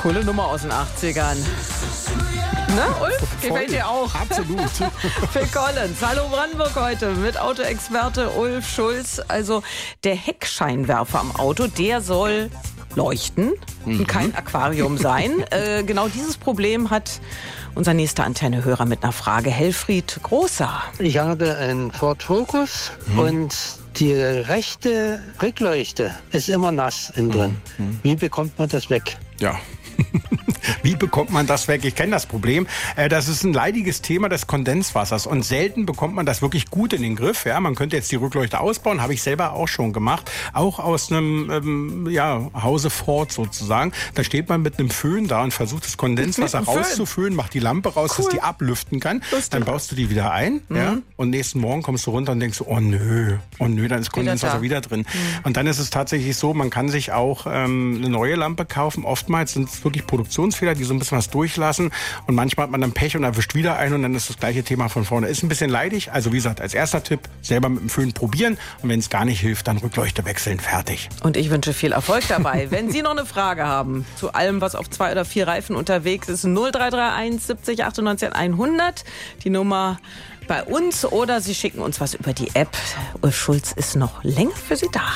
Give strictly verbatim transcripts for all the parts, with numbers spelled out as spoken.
Coole Nummer aus den achtzigern. Ne, Ulf? Gefällt dir auch? Absolut. Phil Collins. Hallo Brandenburg heute mit Autoexperte Ulf Schulz. Also der Heckscheinwerfer am Auto, der soll leuchten und mhm. kein Aquarium sein. äh, genau dieses Problem hat unser nächster Antennehörer mit einer Frage. Helfried Großer. Ich habe einen Ford Focus mhm. und die rechte Rückleuchte ist immer nass innen drin. Mhm. Wie bekommt man das weg? Ja. Wie bekommt man das weg? Ich kenne das Problem. Das ist ein leidiges Thema des Kondenswassers und selten bekommt man das wirklich gut in den Griff. Ja, man könnte jetzt die Rückleuchte ausbauen, habe ich selber auch schon gemacht. Auch aus einem ähm, ja, Hause Ford sozusagen. Da steht man mit einem Föhn da und versucht das Kondenswasser rauszuföhnen, macht die Lampe raus, cool. dass die ablüften kann. Lustig. Dann baust du die wieder ein mhm. ja, und nächsten Morgen kommst du runter und denkst, oh nö, oh nö, dann ist Kondenswasser wieder, wieder drin. Mhm. Und dann ist es tatsächlich so, man kann sich auch ähm, eine neue Lampe kaufen. Oftmals sind es wirklich Produktionsfehler, die so ein bisschen was durchlassen und manchmal hat man dann Pech und erwischt wieder ein und dann ist das gleiche Thema von vorne. Ist ein bisschen leidig, also wie gesagt, als erster Tipp, selber mit dem Föhn probieren und wenn es gar nicht hilft, dann Rückleuchte wechseln, fertig. Und ich wünsche viel Erfolg dabei. Wenn Sie noch eine Frage haben zu allem, was auf zwei oder vier Reifen unterwegs ist, null drei drei eins siebzig achtundneunzig hundert, die Nummer bei uns oder Sie schicken uns was über die App. Ulf Schulz ist noch länger für Sie da.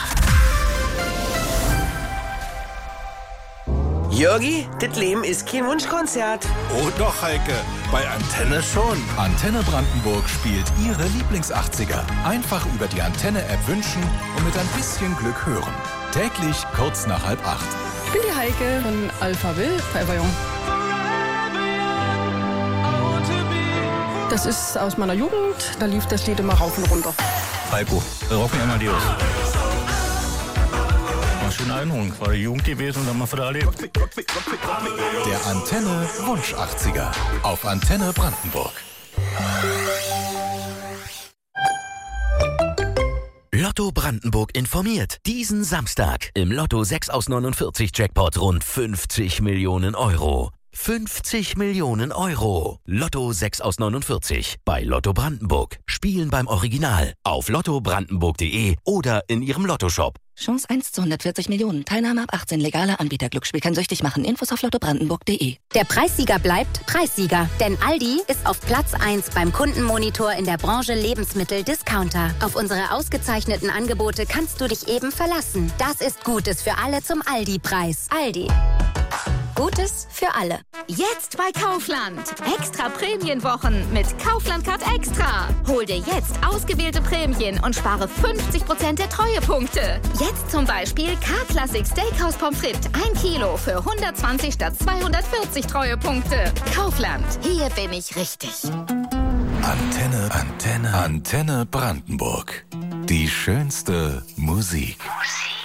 Jörgi, das Leben ist kein Wunschkonzert. Oh doch, Heike, bei Antenne schon. Antenne Brandenburg spielt Ihre Lieblings-achtziger. Einfach über die Antenne-App wünschen und mit ein bisschen Glück hören. Täglich kurz nach halb acht. Ich bin die Heike von Alphaville, Forever Young. Das ist aus meiner Jugend, da lief das Lied immer rauf und runter. Heiko, rock mir einmal die aus. Schöne Erinnerung. War die Jugend gewesen und haben wir für alle erlebt. Der Antenne Wunsch achtziger auf Antenne Brandenburg. Lotto Brandenburg informiert. Diesen Samstag im Lotto sechs aus neunundvierzig Jackpot rund fünfzig Millionen Euro. fünfzig Millionen Euro. Lotto sechs aus neunundvierzig bei Lotto Brandenburg. Spielen beim Original auf lotto brandenburg punkt de oder in Ihrem Lottoshop. Chance eins zu hundertvierzig Millionen. Teilnahme ab achtzehn. Legaler Anbieter. Glücksspiel kann süchtig machen. Infos auf lotto brandenburg punkt de. Der Preissieger bleibt Preissieger. Denn Aldi ist auf Platz eins beim Kundenmonitor in der Branche Lebensmittel-Discounter. Auf unsere ausgezeichneten Angebote kannst du dich eben verlassen. Das ist Gutes für alle zum Aldi-Preis. Aldi. Gutes für alle. Jetzt bei Kaufland. Extra Prämienwochen mit Kaufland Card Extra. Hol dir jetzt ausgewählte Prämien und spare fünfzig Prozent der Treuepunkte. Jetzt zum Beispiel K-Classic Steakhouse Pommes frites. ein Kilo für hundertzwanzig statt zweihundertvierzig Treuepunkte. Kaufland. Hier bin ich richtig. Antenne, Antenne, Antenne Brandenburg. Die schönste Musik.